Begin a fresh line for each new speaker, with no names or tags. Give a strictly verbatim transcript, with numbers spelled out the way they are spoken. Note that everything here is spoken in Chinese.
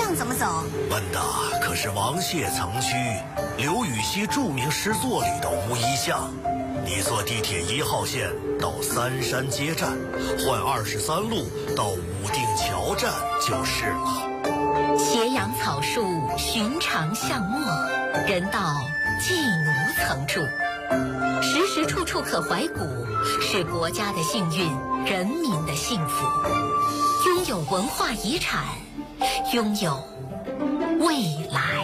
上怎么走？
问的可是王谢曾虚、刘禹锡著名诗作里的无一巷。你坐地铁一号线到三山街站，换二十三路到武定桥站就是了。
斜阳草树，寻常巷陌，人到寄奴曾住。时时处处可怀古，是国家的幸运，人民的幸福。拥有文化遗产，拥有未来。